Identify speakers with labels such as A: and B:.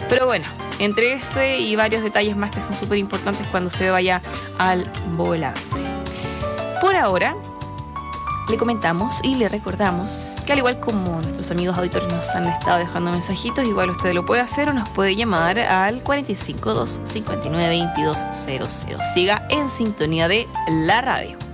A: Pero bueno, entre ese y varios detalles más que son súper importantes cuando usted vaya al volante. Por ahora, le comentamos y le recordamos que al igual como nuestros amigos auditores nos han estado dejando mensajitos, igual usted lo puede hacer o nos puede llamar al 452-592200. Siga en sintonía de la radio.